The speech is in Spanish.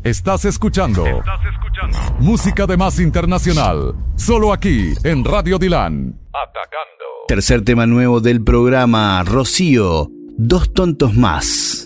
Estás escuchando música de más internacional, solo aquí en Radio Dilan. Atacando. Tercer tema nuevo del programa, Rocío, Dos tontos más.